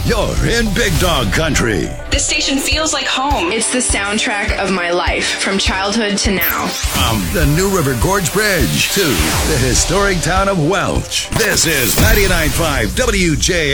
You're in Big Dog Country. This station feels like home. It's the soundtrack of my life, from childhood to now. From the New River Gorge Bridge to the historic town of Welch, this is 99.5 WJ.